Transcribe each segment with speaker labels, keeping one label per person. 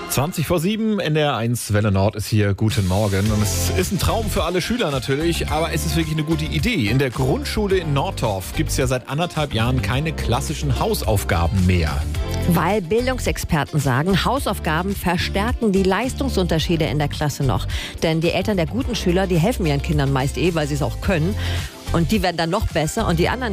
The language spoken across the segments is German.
Speaker 1: 7:20, NDR1 Welle Nord ist hier. Guten Morgen. Und es ist ein Traum für alle Schüler natürlich, aber es ist wirklich eine gute Idee. In der Grundschule in Nordorf gibt es ja seit 1,5 Jahren keine klassischen Hausaufgaben mehr.
Speaker 2: Weil Bildungsexperten sagen, Hausaufgaben verstärken die Leistungsunterschiede in der Klasse noch. Denn die Eltern der guten Schüler, die helfen ihren Kindern meist weil sie es auch können. Und die werden dann noch besser und die anderen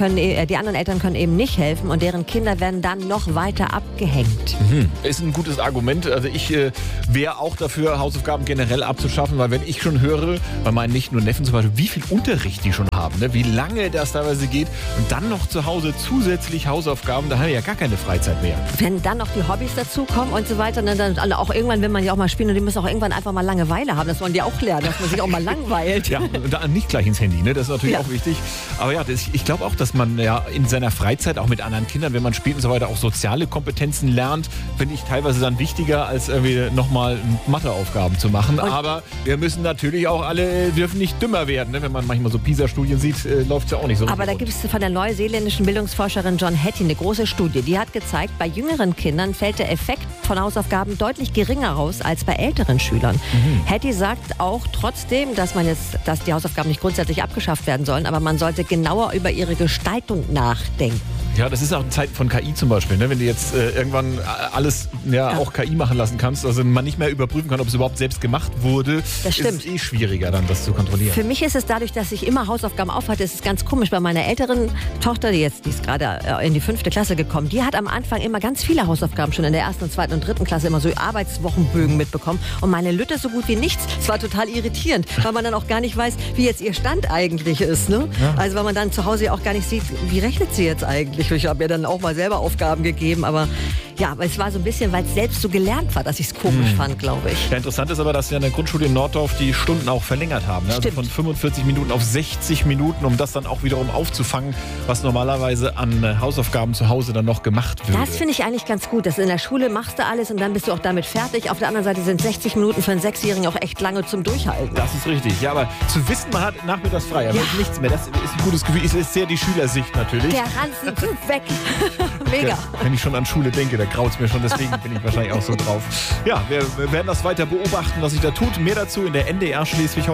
Speaker 2: Eltern können eben nicht helfen und deren Kinder werden dann noch weiter abgehängt.
Speaker 1: Ist ein gutes Argument. Also ich wäre auch dafür, Hausaufgaben generell abzuschaffen, weil wenn ich schon höre, bei meinen Nichten und Neffen zum Beispiel, wie viel Unterricht die schon haben, ne? Wie lange das teilweise geht und dann noch zu Hause zusätzlich Hausaufgaben, da haben wir ja gar keine Freizeit mehr.
Speaker 2: Wenn dann noch die Hobbys dazukommen und so weiter, dann auch irgendwann will man ja auch mal spielen und die müssen auch irgendwann einfach mal Langeweile haben. Das wollen die auch lernen, dass man sich auch mal langweilt.
Speaker 1: Ja, und da nicht gleich ins Handy, ne? Das ist natürlich auch wichtig. Aber ja, ich glaube auch, dass man ja in seiner Freizeit auch mit anderen Kindern, wenn man spielt und so weiter, auch soziale Kompetenzen lernt, finde ich teilweise dann wichtiger, als irgendwie nochmal Matheaufgaben zu machen. Und aber wir müssen natürlich auch alle, dürfen nicht dümmer werden. Ne? Wenn man manchmal so PISA-Studien sieht, läuft es ja auch nicht so.
Speaker 2: Aber da gibt es von der neuseeländischen Bildungsforscherin John Hattie eine große Studie. Die hat gezeigt, bei jüngeren Kindern fällt der Effekt von Hausaufgaben deutlich geringer aus als bei älteren Schülern. Hattie sagt auch trotzdem, dass die Hausaufgaben nicht grundsätzlich abgeschafft werden sollen, aber man sollte genauer über ihre Gestaltung nachdenken.
Speaker 1: Ja, das ist auch in Zeiten von KI zum Beispiel, ne? Wenn du jetzt irgendwann alles auch KI machen lassen kannst, also man nicht mehr überprüfen kann, ob es überhaupt selbst gemacht wurde,
Speaker 2: das stimmt.
Speaker 1: Ist es schwieriger dann, das zu kontrollieren.
Speaker 2: Für mich ist es dadurch, dass ich immer Hausaufgaben aufhatte, ist es ganz komisch. Bei meiner älteren Tochter, die ist gerade in die 5. Klasse gekommen, die hat am Anfang immer ganz viele Hausaufgaben schon in der 1., 2. und 3. Klasse immer so Arbeitswochenbögen mitbekommen und meine Lütte so gut wie nichts. Es war total irritierend, weil man dann auch gar nicht weiß, wie jetzt ihr Stand eigentlich ist. Ne? Ja. Also weil man dann zu Hause auch gar nicht sieht, wie rechnet sie jetzt eigentlich. Ich habe mir dann auch mal selber Aufgaben gegeben, aber es war so ein bisschen, weil es selbst so gelernt war, dass ich es komisch fand, glaube ich.
Speaker 1: Ja, interessant ist aber, dass sie an der Grundschule in Nordorf die Stunden auch verlängert haben. Ne? Also von 45 Minuten auf 60 Minuten, um das dann auch wiederum aufzufangen, was normalerweise an Hausaufgaben zu Hause dann noch gemacht wird.
Speaker 2: Das finde ich eigentlich ganz gut. Dass in der Schule machst du alles und dann bist du auch damit fertig. Auf der anderen Seite sind 60 Minuten für einen 6-Jährigen auch echt lange zum Durchhalten.
Speaker 1: Das ist richtig. Ja, aber zu wissen, man hat nachmittags frei, aber nichts mehr. Das ist ein gutes Gefühl. Es ist sehr die Schülersicht natürlich.
Speaker 2: Der Ranzen weg. Mega.
Speaker 1: Ja, wenn ich schon an Schule denke, da graut es mir schon. Deswegen bin ich wahrscheinlich auch so drauf. Ja, wir werden das weiter beobachten, was sich da tut. Mehr dazu in der NDR Schleswig.